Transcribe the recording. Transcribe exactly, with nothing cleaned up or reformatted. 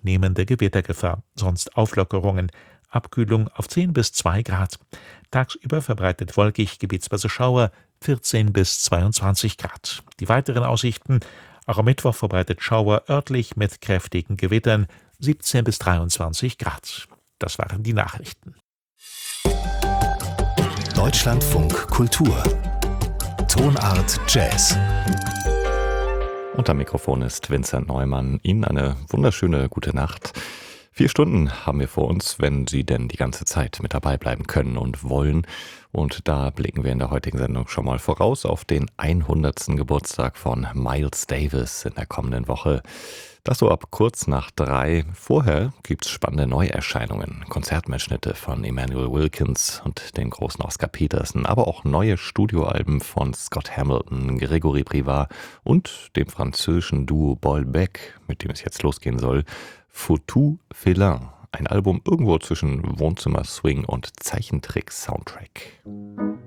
abnehmende Gewittergefahr, sonst Auflockerungen. Abkühlung auf zehn bis zwei Grad. Tagsüber verbreitet wolkig, gebietsweise Schauer, vierzehn bis zweiundzwanzig Grad. Die weiteren Aussichten: auch am Mittwoch verbreitet Schauer örtlich mit kräftigen Gewittern, siebzehn bis dreiundzwanzig Grad. Das waren die Nachrichten. Deutschlandfunk Kultur. Tonart Jazz. Und am Mikrofon ist Vincent Neumann. Ihnen eine wunderschöne gute Nacht. Vier Stunden haben wir vor uns, wenn Sie denn die ganze Zeit mit dabei bleiben können und wollen. Und da blicken wir in der heutigen Sendung schon mal voraus auf den hundertsten Geburtstag von Miles Davis in der kommenden Woche. Das so ab kurz nach drei. Vorher gibt's spannende Neuerscheinungen, Konzertmitschnitte von Emmanuel Wilkins und dem großen Oscar Peterson, aber auch neue Studioalben von Scott Hamilton, Gregory Privat und dem französischen Duo Boyle Beck, mit dem es jetzt losgehen soll. Foutu Félin, ein Album irgendwo zwischen Wohnzimmer-Swing und Zeichentrick-Soundtrack.